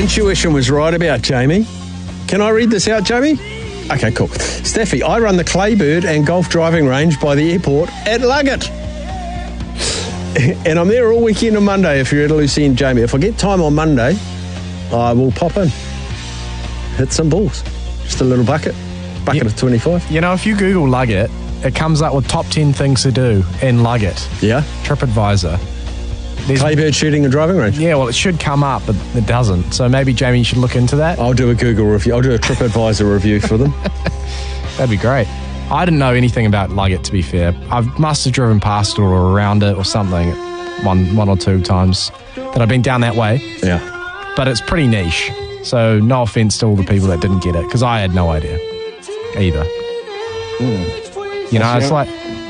intuition was right about Jamie. Can I read this out, Jamie? Okay, cool. Steffi, I run the Claybird and golf driving range by the airport at Luggett. And I'm there all weekend on Monday if you're at Lucy and Jamie. If I get time on Monday, I will pop in. Hit some balls. Just a little bucket of 25. You know, if you Google Luggett, it comes up with top 10 things to do in Luggett. Yeah? TripAdvisor. Claybird shooting and driving range. Yeah, well, it should come up, but it doesn't. So maybe, Jamie, you should look into that. I'll do a Google review. I'll do a TripAdvisor review for them. That'd be great. I didn't know anything about Luggett, to be fair. I must have driven past it or around it or something one or two times that I've been down that way. Yeah. But it's pretty niche. So no offence to all the people that didn't get it, because I had no idea either. You know, it's like